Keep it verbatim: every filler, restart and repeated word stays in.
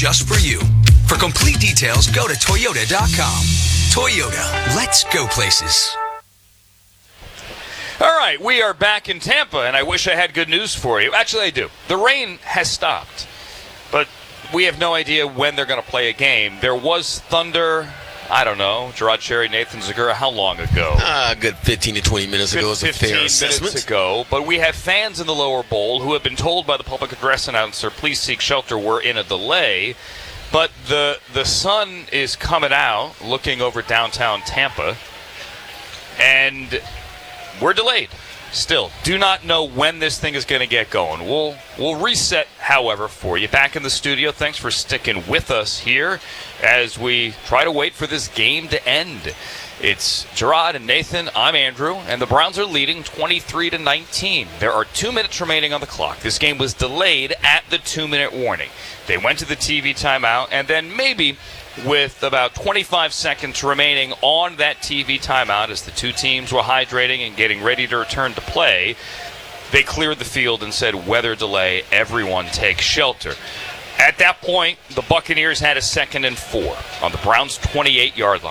Just for you. For complete details, go to Toyota dot com. Toyota, let's go places. All right, we are back in Tampa, and I wish I had good news for you. Actually, I do. The rain has stopped, but we have no idea when they're going to play a game. There was thunder, I don't know, Gerard Cherry, Nathan Zegura, how long ago? Uh, a good fifteen to twenty minutes ago is a fair assessment. minutes ago, but we have fans in the lower bowl who have been told by the public address announcer, please seek shelter, we're in a delay. But the the sun is coming out, looking over downtown Tampa, and we're delayed still. Do not know when this thing is going to get going. We'll we'll reset, however, for you. Back in the studio, thanks for sticking with us here as we try to wait for this game to end. It's Gerard and Nathan. I'm Andrew, and the Browns are leading twenty-three to nineteen. There are two minutes remaining on the clock. This game was delayed at the two-minute warning. They went to the T V timeout, and then maybe with about twenty-five seconds remaining on that T V timeout as the two teams were hydrating and getting ready to return to play, they cleared the field and said, weather delay, everyone take shelter. At that point, the Buccaneers had a second and four on the Browns' twenty-eight-yard line.